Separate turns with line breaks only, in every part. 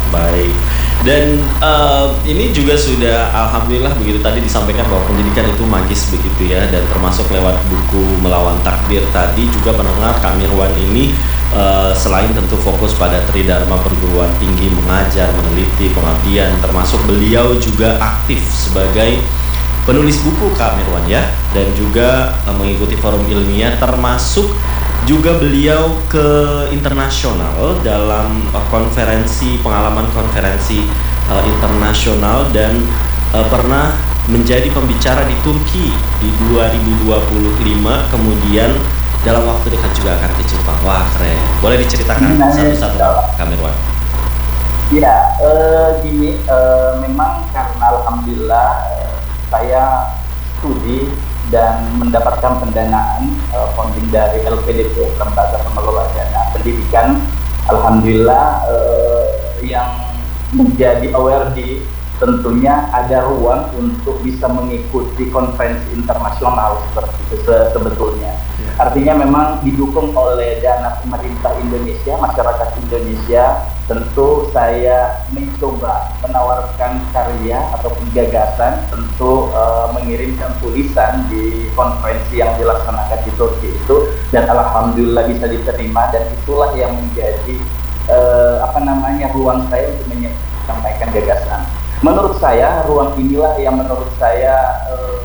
Baik. Dan ini juga sudah alhamdulillah begitu tadi disampaikan bahwa pendidikan itu magis begitu ya, dan termasuk lewat buku Melawan Takdir tadi juga pendengar Kak Mirwan ini selain tentu fokus pada tridharma perguruan tinggi, mengajar, meneliti, pengabdian, termasuk beliau juga aktif sebagai penulis buku Kak Mirwan ya, dan juga mengikuti forum ilmiah, termasuk juga beliau ke internasional dalam konferensi, pengalaman konferensi internasional, dan pernah menjadi pembicara di Turki di 2025, kemudian dalam waktu dekat juga akan ke Jepang. Wah, keren. Boleh diceritakan satu-satu Kak Mirwan?
Ya, gini, memang karena alhamdulillah saya studi dan mendapatkan pendanaan funding dari LPDP, Lembaga Pengelola Dana Pendidikan. Alhamdulillah yang menjadi aware di tentunya ada ruang untuk bisa mengikuti konferensi internasional seperti itu sebetulnya. Artinya memang didukung oleh dana pemerintah Indonesia, masyarakat Indonesia. Tentu saya mencoba menawarkan karya ataupun gagasan, tentu mengirimkan tulisan di konferensi yang dilaksanakan di Turki itu, dan alhamdulillah bisa diterima, dan itulah yang menjadi ruang saya untuk menyampaikan gagasan. Menurut saya ruang inilah yang menurut saya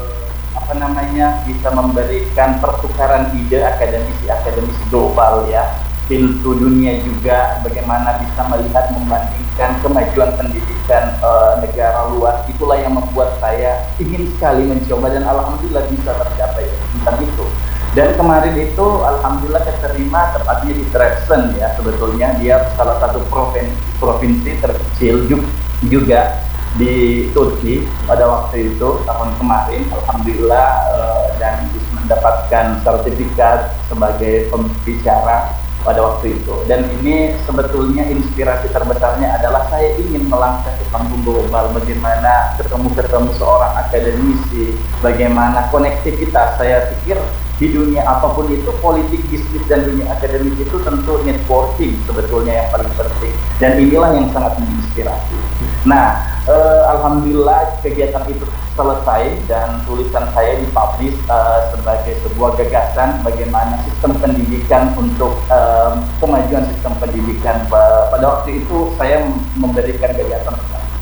bisa memberikan pertukaran ide akademisi global ya, pintu dunia juga, bagaimana bisa melihat membandingkan kemajuan pendidikan negara luar. Itulah yang membuat saya ingin sekali mencoba, dan alhamdulillah bisa tercapai tentang itu. Dan kemarin itu alhamdulillah keterima, tepatnya di Trabzon ya, sebetulnya dia salah satu provinsi terkecil juga di Turki pada waktu itu tahun kemarin. Alhamdulillah dan bisa mendapatkan sertifikat sebagai pembicara pada waktu itu. Dan ini sebetulnya inspirasi terbesarnya adalah saya ingin melangkah ke panggung global, bagaimana ketemu seorang akademisi, bagaimana konektivitas. Saya pikir di dunia apapun itu, politik, bisnis, dan dunia akademik itu tentu networking sebetulnya yang paling penting, dan inilah yang sangat menginspirasi. Nah, alhamdulillah kegiatan itu selesai dan tulisan saya dipublish sebagai sebuah gagasan bagaimana sistem pendidikan untuk kemajuan sistem pendidikan. Pada waktu itu saya memberikan gagasan.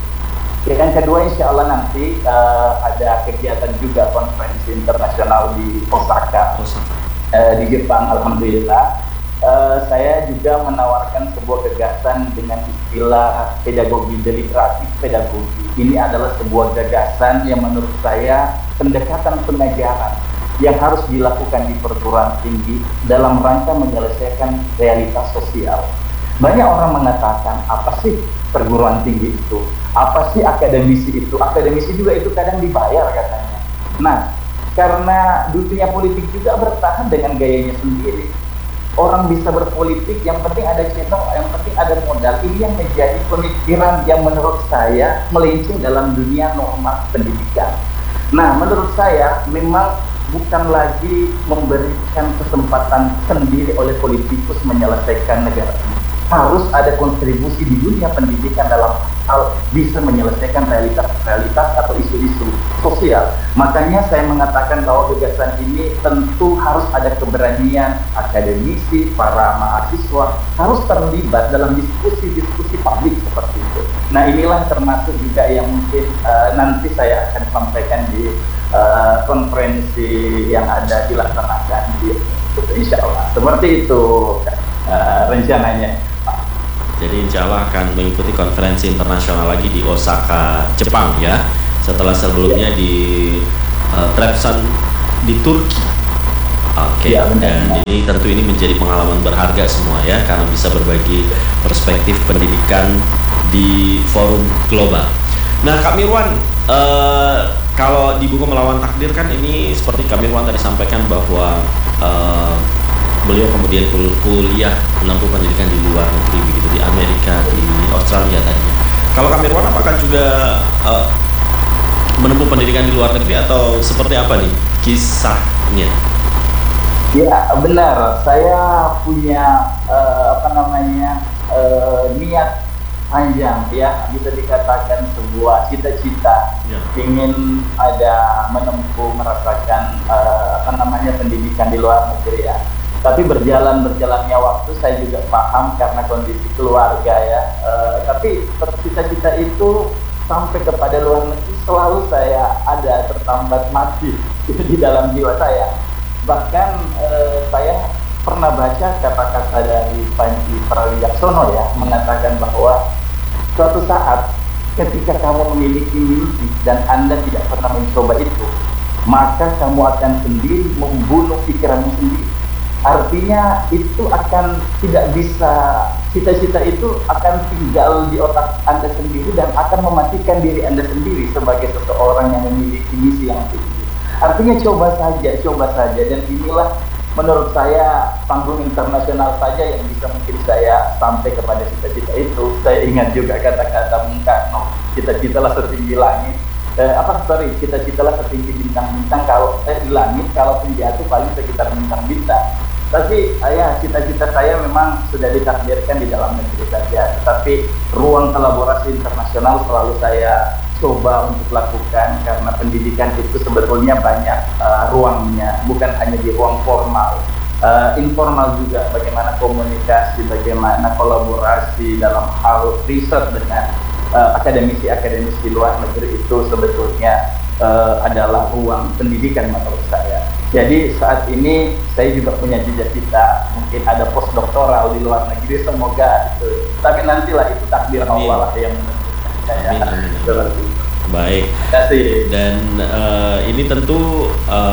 Yang kedua, insya Allah nanti ada kegiatan juga konferensi internasional di Osaka, di Jepang. Alhamdulillah saya juga menawarkan sebuah gagasan dengan istilah pedagogi deliberatif pedagogi. Ini adalah sebuah gagasan yang menurut saya pendekatan pengajaran yang harus dilakukan di perguruan tinggi dalam rangka menyelesaikan realitas sosial. Banyak orang mengatakan, apa sih perguruan tinggi itu? Apa sih akademisi itu? Akademisi juga itu kadang dibayar katanya. Nah, karena dunia politik juga bertahan dengan gayanya sendiri. Orang bisa berpolitik, yang penting ada channel, yang penting ada modal. Ini yang menjadi pemikiran yang menurut saya melenceng dalam dunia norma pendidikan. Nah, menurut saya memang bukan lagi memberikan kesempatan sendiri oleh politikus menyelesaikan negara ini. Harus ada kontribusi di dunia pendidikan dalam hal bisa menyelesaikan realitas atau isu-isu sosial. Makanya saya mengatakan bahwa gagasan ini tentu harus ada keberanian akademisi, para mahasiswa harus terlibat dalam diskusi-diskusi publik seperti itu. Nah, inilah termasuk juga yang mungkin nanti saya akan sampaikan di konferensi yang ada dilaksanakan di insya Allah. Seperti itu rencananya.
Jadi insya Allah akan mengikuti konferensi internasional lagi di Osaka, Jepang ya. Setelah sebelumnya di Trabzon di Turki. Oke. Dan ini tentu ini menjadi pengalaman berharga semua ya, karena bisa berbagi perspektif pendidikan di forum global. Nah, Kak Mirwan, kalau di buku Melawan Takdir kan ini seperti Kak Mirwan tadi sampaikan bahwa beliau kemudian kuliah menempuh pendidikan di luar negeri begitu, di Amerika, di Australia tadinya. Kalau Kak Mirwan apakah juga menempuh pendidikan di luar negeri atau seperti apa nih kisahnya?
Ya benar, saya punya niat panjang ya, bisa dikatakan sebuah cita-cita
Ya.
ingin ada menempuh merasakan apa namanya pendidikan di luar negeri ya. Tapi berjalannya waktu saya juga paham karena kondisi keluarga ya. Tapi cita-cita itu sampai kepada luar negeri selalu saya ada tertambat mati di dalam jiwa saya. Bahkan saya pernah baca kata-kata dari Panji Pragiwaksono ya, mengatakan bahwa suatu saat ketika kamu memiliki mimpi dan Anda tidak pernah mencoba itu, maka kamu akan sendiri membunuh pikiranmu sendiri. Artinya itu akan tidak bisa, cita-cita itu akan tinggal di otak Anda sendiri dan akan mematikan diri Anda sendiri sebagai seseorang yang memiliki misi yang tinggi. Artinya coba saja, dan inilah menurut saya panggung internasional saja yang bisa mungkin saya sampai kepada cita-cita itu. Saya ingat juga kata-kata Bung Karno, cita-citalah setinggi langit. Cita-citalah setinggi bintang-bintang kalau di langit, kalau jatuh paling sekitar bintang-bintang. Tapi ya cita-cita saya memang sudah ditakdirkan di dalam negeri saja. Tapi ruang kolaborasi internasional selalu saya coba untuk lakukan karena pendidikan itu sebetulnya banyak ruangnya, bukan hanya di ruang formal, informal juga, bagaimana komunikasi, bagaimana kolaborasi dalam hal riset dengan akademisi-akademisi luar negeri itu sebetulnya adalah ruang pendidikan menurut saya. Jadi saat ini saya juga punya cita-cita mungkin ada postdoktoral di luar negeri, semoga itu. Tapi nantilah itu takdir Allah lah yang menentukan.
Amin. Baik.
Terima kasih.
Dan ini tentu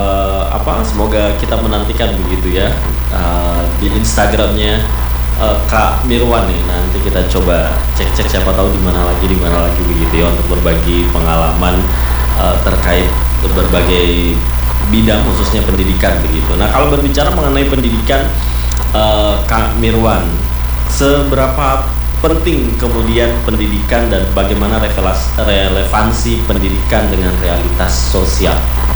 semoga kita menantikan begitu ya di Instagramnya Kak Mirwan nih. Nanti kita coba cek siapa tahu di mana lagi begitu ya untuk berbagi pengalaman terkait berbagai bidang khususnya pendidikan begitu. Nah, kalau berbicara mengenai pendidikan Kak Mirwan, seberapa penting kemudian pendidikan dan bagaimana relevansi pendidikan dengan realitas sosial?